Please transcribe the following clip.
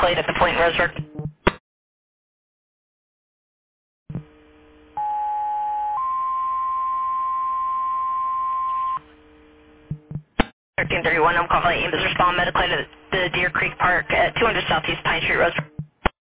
medical aid at the point in Roseburg. 1331, I'm calling Ames Respond Medical Aid at the Deer Creek Park at 200 Southeast Pine Street, Roseburg.